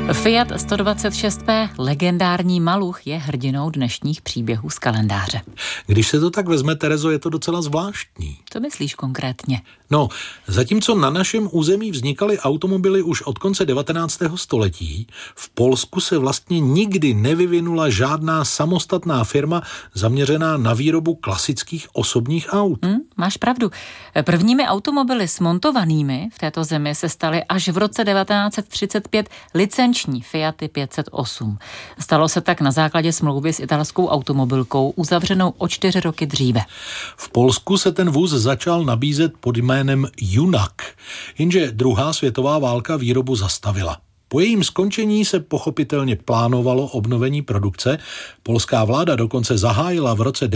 Fiat 126P, legendární maluch, je hrdinou dnešních příběhů z kalendáře. Když se to tak vezme, Terezo, je to docela zvláštní. Co myslíš konkrétně? No, zatímco na našem území vznikaly automobily už od konce 19. století, v Polsku se vlastně nikdy nevyvinula žádná samostatná firma zaměřená na výrobu klasických osobních aut. Máš pravdu. Prvními automobily smontovanými v této zemi se staly až v roce 1935 licenční Fiaty 508. Stalo se tak na základě smlouvy s italskou automobilkou uzavřenou o 4 roky dříve. V Polsku se ten vůz začal nabízet pod jménem Junak, jenže druhá světová válka výrobu zastavila. Po jejím skončení se pochopitelně plánovalo obnovení produkce. Polská vláda dokonce zahájila v roce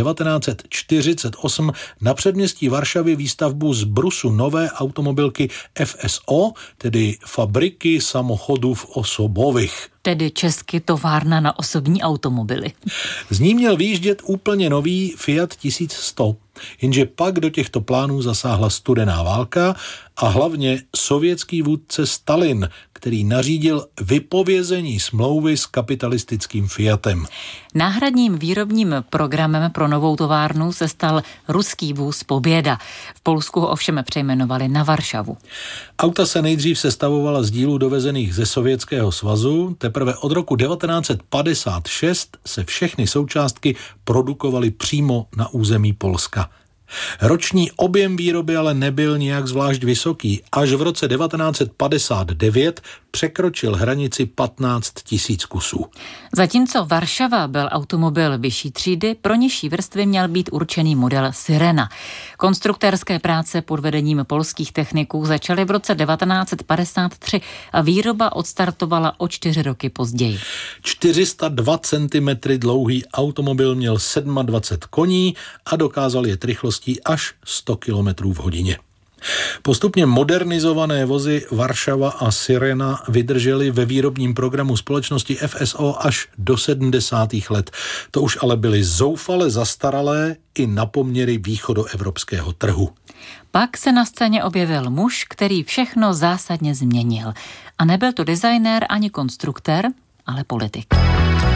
1948 na předměstí Varšavy výstavbu z brusu nové automobilky FSO, tedy Fabryky samochodů osobových. Tedy česky továrna na osobní automobily. Z ní měl vyjíždět úplně nový Fiat 1100, jenže pak do těchto plánů zasáhla studená válka a hlavně sovětský vůdce Stalin, který nařídil vypovězení smlouvy s kapitalistickým Fiatem. Náhradním výrobním programem pro novou továrnu se stal ruský vůz Poběda. V Polsku ho ovšem přejmenovali na Varšavu. Auta se nejdřív sestavovala z dílů dovezených ze Sovětského svazu, teprve od roku 1956 se všechny součástky produkovaly přímo na území Polska. Roční objem výroby ale nebyl nijak zvlášť vysoký. Až v roce 1959 překročil hranici 15 000 kusů. Zatímco Varšava byl automobil vyšší třídy, pro nižší vrstvy měl být určený model Sirena. Konstruktérské práce pod vedením polských techniků začaly v roce 1953 a výroba odstartovala o 4 roky později. 402 cm dlouhý automobil měl 27 koní a dokázal jet rychlostí až 100 km v hodině. Postupně modernizované vozy Varšava a Sirena vydržely ve výrobním programu společnosti FSO až do 70. let. To už ale byly zoufale zastaralé i na poměry východoevropského trhu. Pak se na scéně objevil muž, který všechno zásadně změnil. A nebyl to designér ani konstruktér, ale politik.